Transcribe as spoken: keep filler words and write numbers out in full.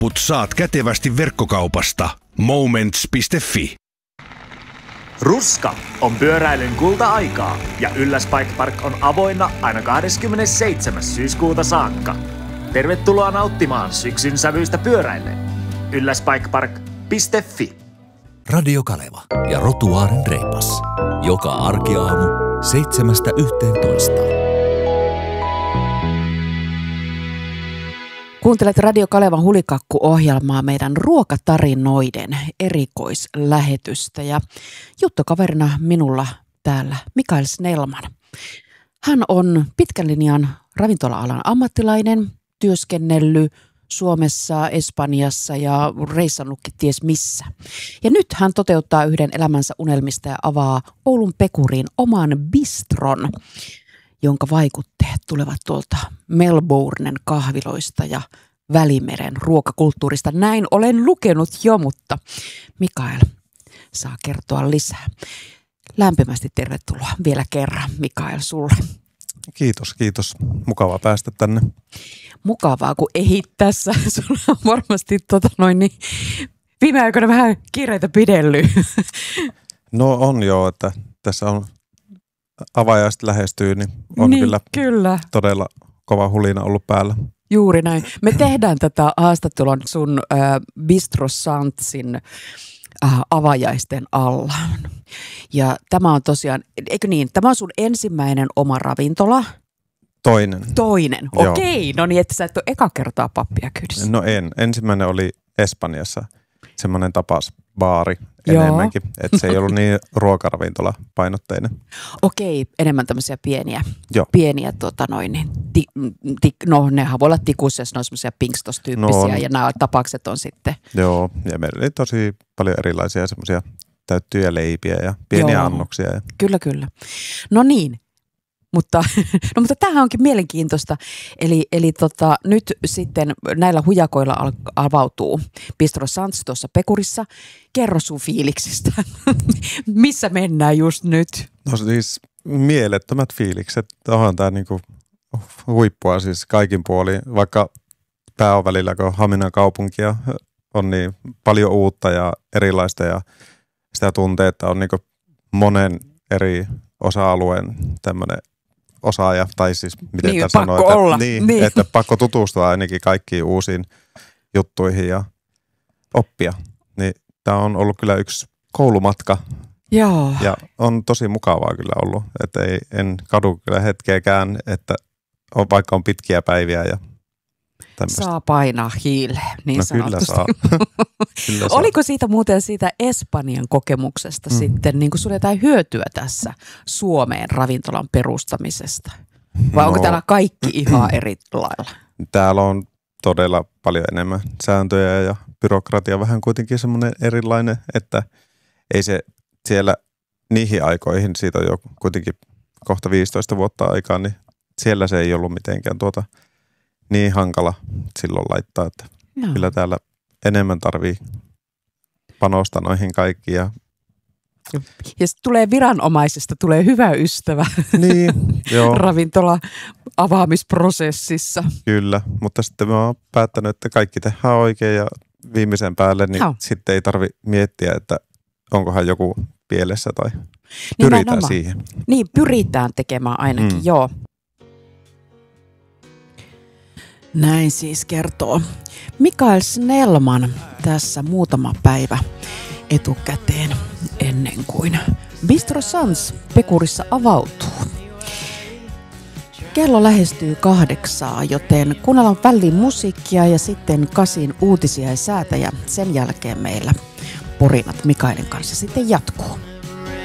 Lamput saat kätevästi verkkokaupasta. Moments piste fi. Ruska on pyöräilyn kulta-aikaa ja Ylläs Bike Park on avoinna aina kahdeskymmenesseitsemäs syyskuuta saakka. Tervetuloa nauttimaan syksyn sävyistä pyöräillen. ylläsbikepark piste fi. Radio Kaleva ja Rotuaaren reipas. Joka arkiaamu seitsemästä yhteentoista. Kuuntelet Radio Kalevan Hulikakku-ohjelmaa, meidän ruokatarinoiden erikoislähetystä. Ja juttukaverina minulla täällä Mikael Snellman. Hän on pitkän linjan ravintola-alan ammattilainen, työskennellyt Suomessa, Espanjassa ja reissannutkin ties missä. Ja nyt hän toteuttaa yhden elämänsä unelmista ja avaa Oulun Pekuriin oman bistron, jonka vaikutteet tulevat tuolta Melbournen kahviloista ja Välimeren ruokakulttuurista. Näin olen lukenut jo, mutta Mikael saa kertoa lisää. Lämpimästi tervetuloa vielä kerran, Mikael, sulle. Kiitos, kiitos. Mukavaa päästä tänne. Mukavaa, kun ehit tässä. Sulla on varmasti tota noin, niin viime aikoina vähän kiireitä pidellyt. No on joo, että tässä on avajaiset lähestyy, niin on niin, kyllä, kyllä todella kova hulina ollut päällä. Juuri näin. Me tehdään tätä haastattelua sun äh, Bistro Santsin äh, avajaisten alla. Ja tämä on tosiaan, eikö niin, tämä on sun ensimmäinen oma ravintola? Toinen. Toinen, okei. No niin, että sä et ole eka kertaa pappia kyydissä. No en. Ensimmäinen oli Espanjassa, semmoinen tapasbaari Joo. enemmänkin. Että se ei ollut niin ruokaravintola painotteinen. Okei, enemmän tämmöisiä pieniä, Joo. pieniä tota noin, niin, ti, ti, no nehän voi olla tikussa, jos ne on semmoisia pinkstos-tyyppisiä no, ja nämä tapakset on sitten. Joo, ja meillä oli tosi paljon erilaisia semmoisia täyttyjä leipiä ja pieniä Joo. annoksia. Ja... Kyllä, kyllä. No niin. Mutta, no, mutta tämähän onkin mielenkiintoista. Eli, eli tota, nyt sitten näillä hujakoilla al- avautuu Bistro Sans tuossa Pekurissa. Kerro sun fiiliksistä. Missä mennään just nyt? No siis mielettömät fiilikset. Onhan tämä niinku huippua siis kaikin puolin. Vaikka pää on välillä, kun Haminan kaupunkia on niin paljon uutta ja erilaista ja sitä tuntee, että on niinku monen eri osa-alueen tämmöinen osaaja, tai siis miten niin, tämä sanoo, että, olla. Niin, niin. että pakko tutustua ainakin kaikkiin uusiin juttuihin ja oppia. Niin tämä on ollut kyllä yksi koulumatka. Joo. Ja on tosi mukavaa kyllä ollut, että ei, en kadu kyllä hetkeäkään, että on, vaikka on pitkiä päiviä ja tämmöistä. Saa painaa hiileen, niin no sanotusti. Kyllä saa. Kyllä saa. Oliko siitä muuten siitä Espanjan kokemuksesta mm. sitten, niin kuin sulla jotain hyötyä tässä Suomeen ravintolan perustamisesta? Vai no, onko täällä kaikki ihan eri lailla? Täällä on todella paljon enemmän sääntöjä ja byrokratia vähän kuitenkin semmoinen erilainen, että ei se siellä niihin aikoihin, siitä on jo kuitenkin kohta viisitoista vuotta aikaa, niin siellä se ei ollut mitenkään tuota niin hankala silloin laittaa, että no. Kyllä täällä enemmän tarvii panostaa noihin kaikkiin. Ja, ja sitten tulee viranomaisesta, tulee hyvä ystävä niin, joo. ravintola avaamisprosessissa. Kyllä, mutta sitten mä oon päättänyt, että kaikki tehdään oikein ja viimeisen päälle, niin no. sitten ei tarvi miettiä, että onkohan joku pielessä tai pyritään niin, siihen. Niin, pyritään tekemään ainakin, mm. joo. Näin siis kertoo Mikael Snellman tässä muutama päivä etukäteen ennen kuin Bistro Sans Pekurissa avautuu. Kello lähestyy kahdeksaa, joten kuunnellaan väliin musiikkia ja sitten kasin uutisia ja säätä ja sen jälkeen meillä porinat Mikaelin kanssa sitten jatkuu.